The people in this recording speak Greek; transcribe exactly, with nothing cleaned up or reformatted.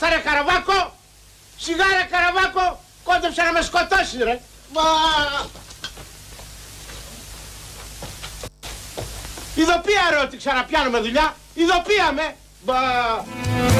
Άστα ρε Καραβάκο! Σιγά ρε Καραβάκο! Κόντεψε να με σκοτώσει ρε! Μα... Ειδοπία ρε ότι ξαναπιάνουμε δουλειά! Ειδοπία με! Μπα...